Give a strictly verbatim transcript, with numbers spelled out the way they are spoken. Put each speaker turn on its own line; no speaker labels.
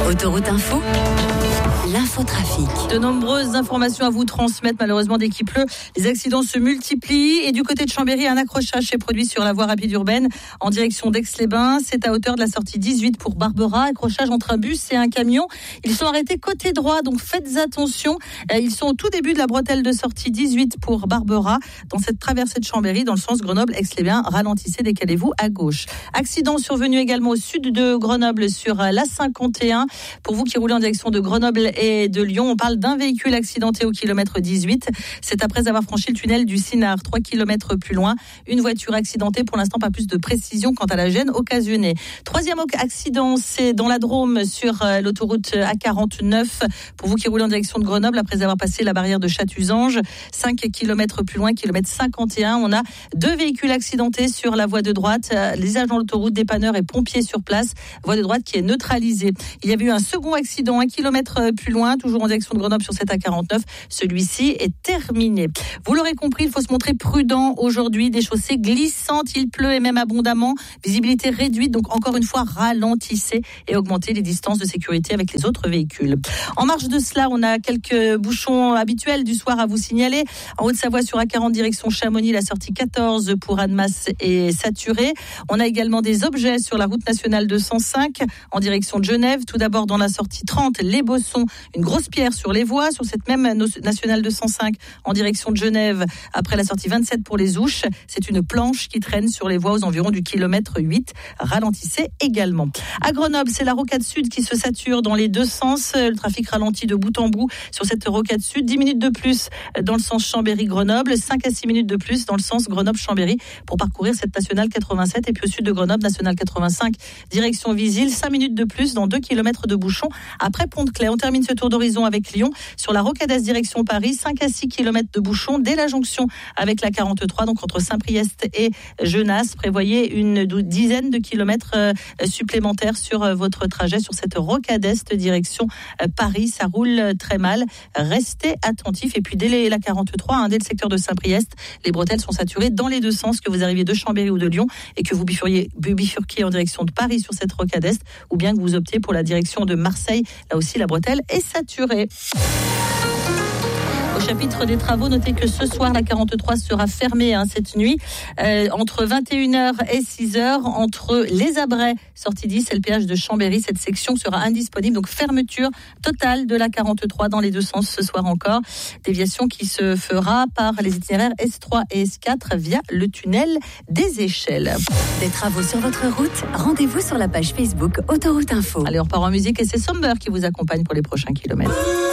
Autoroute Info, l'infotrafic.
De nombreuses informations à vous transmettre. Malheureusement, dès qu'il pleut, les accidents se multiplient. Et du côté de Chambéry, un accrochage s'est produit sur la voie rapide urbaine en direction d'Aix-les-Bains. C'est à hauteur de la sortie dix-huit pour Barbera. Accrochage entre un bus et un camion. Ils sont arrêtés côté droit, donc faites attention. Ils sont au tout début de la bretelle de sortie dix-huit pour Barbera. Dans cette traversée de Chambéry, dans le sens Grenoble-Aix-les-Bains, ralentissez, décalez-vous à gauche. Accident survenu également au sud de Grenoble sur l'A cinquante et un. Pour vous qui roulez en direction de Grenoble et de Lyon, on parle d'un véhicule accidenté au kilomètre dix-huit. C'est après avoir franchi le tunnel du Cinard, trois kilomètres plus loin. Une voiture accidentée, pour l'instant pas plus de précision quant à la gêne occasionnée. Troisième accident, c'est dans la Drôme sur l'autoroute A quarante-neuf. Pour vous qui roulez en direction de Grenoble, après avoir passé la barrière de Chatuzange, cinq kilomètres plus loin, kilomètre cinquante et un, on a deux véhicules accidentés sur la voie de droite. Les agents de l'autoroute, dépanneurs et pompiers sur place. Voie de droite qui est neutralisée. Il y avait eu un second accident un kilomètre plus loin, toujours en direction de Grenoble sur cette A quarante-neuf. Celui-ci est terminé. Vous l'aurez compris, il faut se montrer prudent aujourd'hui. Des chaussées glissantes, il pleut et même abondamment. Visibilité réduite, donc encore une fois, ralentissez et augmentez les distances de sécurité avec les autres véhicules. En marge de cela, on a quelques bouchons habituels du soir à vous signaler. En Haute-Savoie sur A quarante direction Chamonix, la sortie quatorze pour Annemasse est saturée. On a également des objets sur la route nationale deux cent cinq en direction de Genève. Tout d'abord dans la sortie trente, les Bossons, une grosse pierre sur les voies. Sur cette même nationale deux cent cinq en direction de Genève, après la sortie vingt-sept pour les Ouches, c'est une planche qui traîne sur les voies aux environs du kilomètre huit. Ralentissez également. À Grenoble, c'est la rocade sud qui se sature dans les deux sens. Le trafic ralentit de bout en bout sur cette rocade sud. dix minutes de plus dans le sens Chambéry-Grenoble, cinq à six minutes de plus dans le sens Grenoble-Chambéry pour parcourir cette nationale quatre-vingt-sept. Et puis au sud de Grenoble, nationale quatre-vingt-cinq, direction Visil, cinq minutes de plus dans deux kilomètres de bouchons après Pont-de-Claix. On termine ce tour d'horizon avec Lyon sur la rocade est direction Paris, cinq à six kilomètres de bouchons dès la jonction avec la quarante-trois, donc entre Saint-Priest et Genasse. Prévoyez une dizaine de kilomètres supplémentaires sur votre trajet sur cette rocade est direction Paris. Ça roule très mal. Restez attentifs. Et puis dès la quarante-trois, hein, dès le secteur de Saint-Priest, les bretelles sont saturées dans les deux sens, que vous arriviez de Chambéry ou de Lyon et que vous bifurquiez, bifurquiez en direction de Paris sur cette rocade est, ou bien que vous optiez pour la direction de Marseille. Là aussi, la bretelle est saturée. Au chapitre des travaux, notez que ce soir, la quarante-trois sera fermée hein, cette nuit, euh, entre vingt et une heures et six heures, entre Les Abrets, sortie dix, et le péage de Chambéry. Cette section sera indisponible, donc fermeture totale de la quarante-trois dans les deux sens ce soir encore. Déviation qui se fera par les itinéraires S trois et S quatre via le tunnel des Échelles.
Des travaux sur votre route, rendez-vous sur la page Facebook Autoroute Info.
Allez, on repart en musique et c'est Somber qui vous accompagne pour les prochains kilomètres.